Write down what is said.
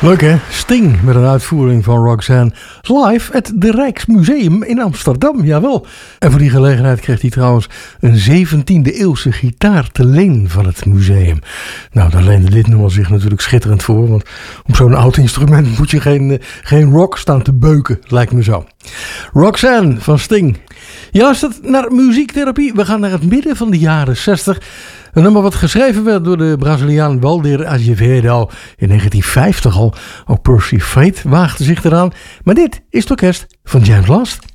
Leuk hè? Sting met een uitvoering van Roxanne live at de Rijksmuseum in Amsterdam, jawel. En voor die gelegenheid kreeg hij trouwens een 17e eeuwse gitaar te leen van het museum. Nou, daar leende dit nummer zich natuurlijk schitterend voor, want op zo'n oud instrument moet je geen rock staan te beuken, lijkt me zo. Roxanne van Sting. Je luistert naar muziektherapie. We gaan naar het midden van de jaren 60. Een nummer wat geschreven werd door de Braziliaan Waldir Azevedo in 1950 al. Ook Percy Faith waagde zich eraan. Maar dit is het orkest van James Last.